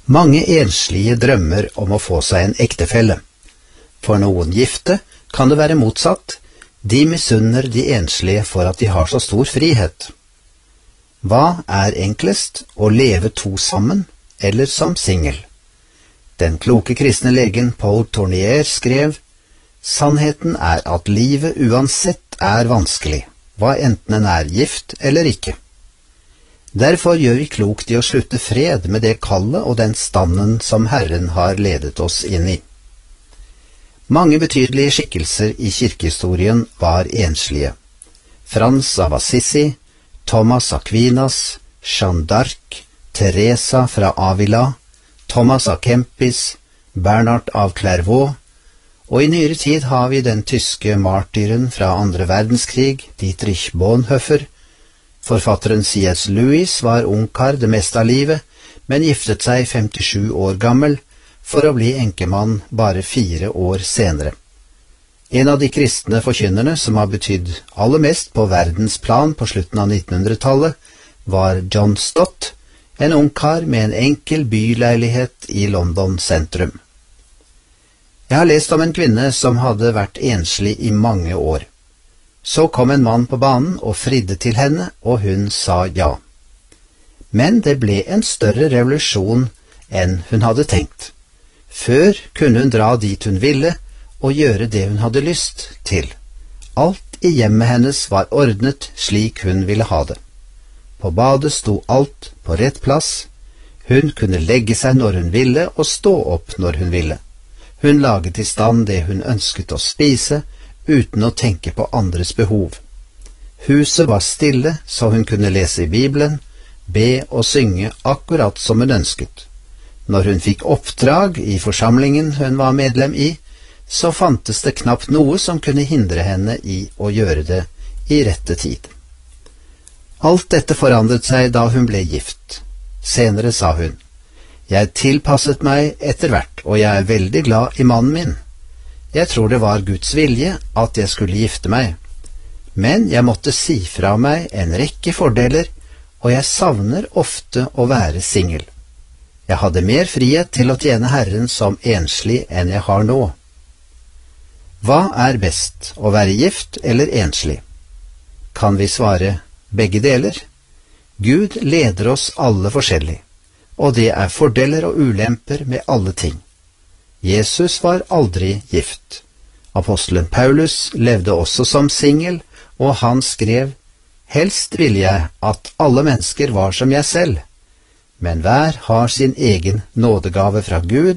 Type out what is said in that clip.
Mange enslige drømmer om å få seg en ektefelle. For noen gifte kan det være motsatt. De misunner de enslige for at de har så stor frihet. Hva er enklest, å leve to sammen eller som singel? Den kloke kristne legen Paul Tournier skrev: «Sannheten er at livet uansett er vanskelig, hva enten en er gift eller ikke. Derfor gjør vi klokt i å slutte fred med det kallet og den standen som Herren har ledet oss inn i.» Mange betydelige skikkelser i kirkehistorien var enslige. Frans av Assisi, Thomas Aquinas, Jeanne d'Arc, Teresa fra Avila, Thomas à Kempis, Bernhard av Clairvaux, og i nyere tid har vi den tyske martyren fra andre verdenskrig, Dietrich Bonhoeffer. Forfatteren C.S. Lewis var ungkar det meste av livet, men giftet seg 57 år gammel, for å bli enkemann bare 4 år senere. En av de kristne forkynnerne som har betydd aller mest på verdensplan på slutten av 1900-tallet, var John Stott, en ungkar med en enkel byleilighet i London sentrum. Jeg har lest om en kvinne som hadde vært enslig i mange år. Så kom en mann på banen og fridde til henne, og hun sa ja. Men det ble en større revolusjon enn hun hadde tenkt. Før kunne hun dra dit hun ville, og gjøre det hun hadde lyst til. Alt i hjemmet hennes var ordnet slik hun ville ha det. På badet sto alt på rett plass. Hun kunne legge seg når hun ville, og stå opp når hun ville. Hun laget i stand det hun ønsket å spise, uten å tenke på andres behov. Huset var stille, så hun kunne lese i Bibelen, be og synge akkurat som hun ønsket. Når hun fikk oppdrag i forsamlingen hun var medlem i, så fantes det knapt noe som kunne hindre henne i å gjøre det i rette tid. Alt dette forandret seg da hun ble gift. Senere sa hun: «Jeg tilpasset meg etter hvert, og jeg er veldig glad i mannen min. Jeg tror det var Guds vilje at jeg skulle gifte meg. Men jeg måtte si fra meg en rekke fordeler, og jeg savner ofte å være singel. Jeg hadde mer frihet til å tjene Herren som enslig enn jeg har nå.» Hva er best, å være gift eller enslig? Kan vi svare begge deler? Gud leder oss alle forskjellig, og det er fordeler og ulemper med alle ting. Jesus var aldri gift. Apostelen Paulus levde også som singel, og han skrev: «Helst ville jeg at alle mennesker var som jeg selv, men hver har sin egen nådegave fra Gud,